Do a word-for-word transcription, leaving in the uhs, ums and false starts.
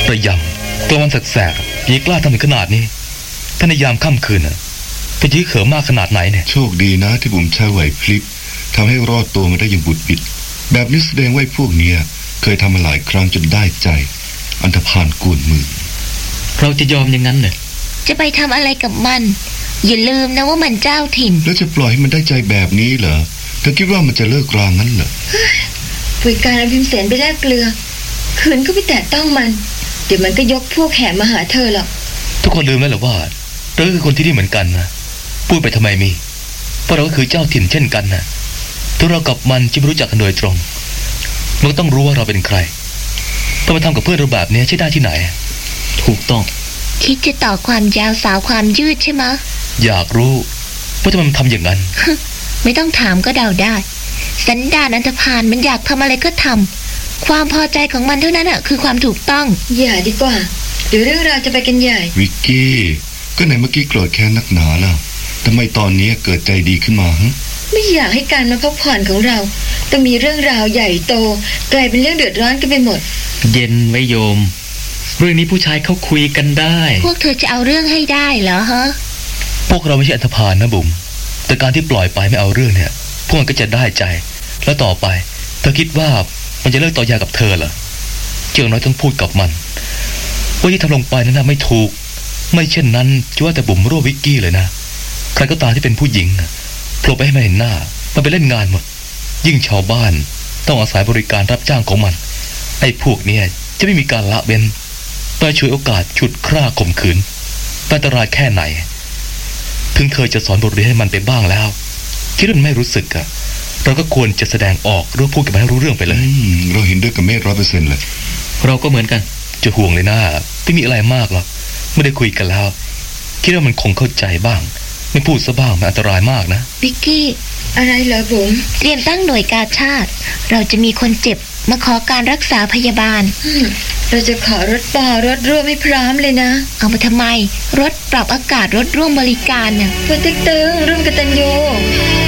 ระยำกลางวันแสกๆยังกล้าทำถึงขนาดนี้ถ้าในยามค่ำคืนน่ะจะยื้อเขิมมากขนาดไหนเนี่ยโชคดีนะที่ผมใช้ไหวพริบทำให้รอดตัวมาได้อย่างบุดบิดแบบนี้แสดงว่าพวกเนี้ยเคยทำมาหลายครั้งจนได้ใจอันธพาลกวนมือเราจะยอมอย่างนั้นเหรอจะไปทำอะไรกับมันอย่าลืมนะว่ามันเจ้าถิ่นแล้วจะปล่อยให้มันได้ใจแบบนี้เหรอเธอคิดว่ามันจะเลิกรางั้นเหรอผู้การเอาพิมพ์เสนไปแลกเกลือคืนก็ไปแตะต้องมันเดี๋ยวมันก็ยกพวกแห่มาหาเธอหรอกทุกคนลืมแล้วหรือว่าเราคือคนที่นี่เหมือนกันนะพูดไปทำไมมีเพราะเราก็คือเจ้าถิ่นเช่นกันนะถ้าเรากับมันจะไม่รู้จักกันโดยตรงมันก็ต้องรู้ว่าเราเป็นใครต้องมาทำกับเพื่อนเราแบบนี้ใช่ได้ที่ไหนถูกต้องคิดจะต่อความยาวสาวความยืดใช่ไหมอยากรู้ว่าทำไมมันทำอย่างนั้นไม่ต้องถามก็เดาได้สันดานอันธพาลมันอยากทำอะไรก็ทำความพอใจของมันเท่านั้นอ่ะคือความถูกต้องอย่าดีกว่าเดี๋ยวเรื่องราวจะไปกันใหญ่วิกกี้ก็ไหนเมื่อกี้โกรธแค้นนักหนาล่ะทำไมตอนนี้เกิดใจดีขึ้นมาฮะไม่อยากให้การมาพักผ่อนของเราต้องมีเรื่องราวใหญ่โตกลายเป็นเรื่องเดือดร้อนกันไปหมดเย็นไว้โยมเรื่องนี้ผู้ชายเขาคุยกันได้พวกเธอจะเอาเรื่องให้ได้เหรอฮะพวกเราไม่ใช่อันธพาลนะบุ๋มแต่การที่ปล่อยไปไม่เอาเรื่องเนี่ยพวกมันก็จะได้ใจแล้วต่อไปเธอคิดว่ามันจะเลิกต่อยากับเธอเหรอเจ้าน้อยต้องพูดกับมันว่าที่ทำลงไปนั้นน่ะไม่ถูกไม่เช่นนั้นจะว่าแต่บุ๋มรั่ววิกกี้เลยนะใครก็ตามที่เป็นผู้หญิงนะโผล่ไปให้มันเห็นหน้ามันไปเล่นงานหมดยิ่งชาวบ้านต้องอาศัยบริการรับจ้างของมันไอ้พวกนี้จะไม่มีการละเว้นไปช่วยโอกาสฉุดฆ่าข่มขืนอันตรายแค่ไหนถึงเธอจะสอนบทเรียนให้มันไปบ้างแล้วคิดว่ามันไม่รู้สึกอะเราก็ควรจะแสดงออกหรือพูดกับมันให้รู้เรื่องไปเลยเราเห็นด้วยกับเมธร้อยเปอร์เซ็นต์เลยเราก็เหมือนกันจะห่วงเลยนะไม่มีอะไรมากหรอกไม่ได้คุยกันแล้วคิดว่ามันคงเข้าใจบ้างไม่พูดซะบ้างมันอันตรายมากนะวิกกี้อะไรเหรอบุ๋มเตรียมตั้งหน่วยกาชาดเราจะมีคนเจ็บมาขอการรักษาพยาบาลเราจะขอรถปอรถร่วมให้พร้อมเลยนะเอามาทำไมรถปรับอากาศรถร่วมบริการน่ะพวกติ๊กตึงร่วมกตัญญู